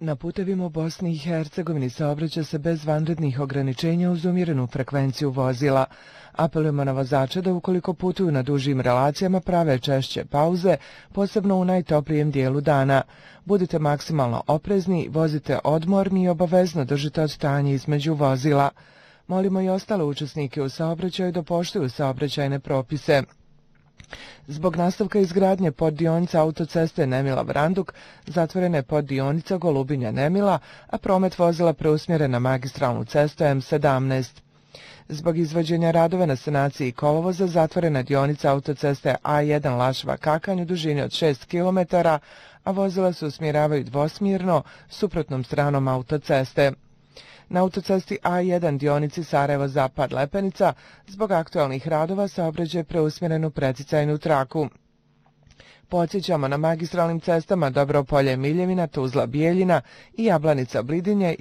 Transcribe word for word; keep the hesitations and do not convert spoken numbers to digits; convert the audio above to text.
Na putevima u Bosni i Hercegovini saobraća se bez vanrednih ograničenja uz umjerenu frekvenciju vozila. Apelujemo na vozače da ukoliko putuju na dužim relacijama prave češće pauze, posebno u najtoplijem dijelu dana. Budite maksimalno oprezni, vozite odmorni i obavezno držite odstajanje između vozila. Molimo i ostale učesnike u saobraćaju da poštuju saobraćajne propise. Zbog nastavka izgradnje poddionica autoceste Nemila-Vranduk zatvorena je poddionica Golubinja-Nemila, a promet vozila preusmjeren na magistralnu cestu M sedamnaest. Zbog izvođenja radova na sanaciji kolovoza zatvorena je dionica autoceste A jedan Lašva-Kakanj u dužini od šest kilometara, a vozila se usmjeravaju dvosmjerno suprotnom stranom autoceste. Na autocesti A jedan dionici Sarajevo-Zapad-Lepenica zbog aktualnih radova saobraćaj je preusmjeren u preticajnu traku. Podsjećamo na magistralnim cestama Dobropolje-Miljevina, Tuzla-Bijeljina i Jablanica-Blidinje